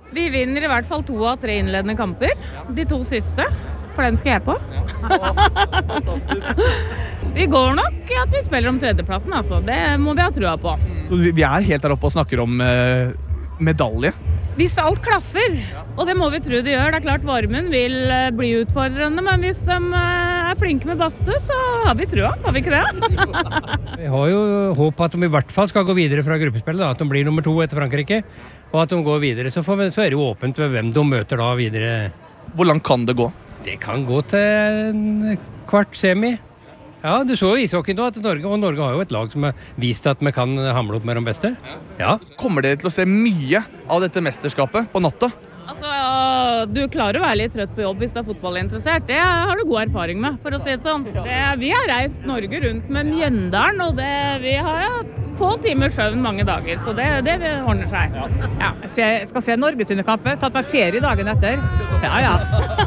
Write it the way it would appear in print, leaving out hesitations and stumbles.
Vi vinner I hvert fall 2 av 3 innledende kamper. De 2 siste. For den skal jeg på. Vi går nok at vi spiller om tredjeplassen, altså. Det må vi ha trua på. Så vi helt der oppe og snakker om medalje. Hvis alt klaffer, og det må vi tro det gjør, det klart varmen vil bli utfordrende, men hvis de flinke med bastu, så har vi trua, har vi ikke det? Vi har jo håp at de I hvert fall skal gå videre fra gruppespillet, da, at de blir nummer 2 etter Frankrike, og at de går videre, så det jo åpent ved hvem de møter da videre. Hvor langt kan det gå? Det kan gå til en kvart semi. Ja, du så jo ishockey nå, at Norge har jo et lag som har vist at vi kan hamle opp med de beste. Ja. Kommer dere til å se mye av dette mesterskapet på natta? Altså, du klarer å være litt trøtt på jobb hvis du fotballinteressert. Det har du god erfaring med, for å si det sånn. Vi har reist Norge rundt med Mjøndalen, og vi har få timer søvn mange dager, så det ordner seg. Ja. Jeg skal se Norge sine kamper, tatt meg ferie dagen etter. Ja.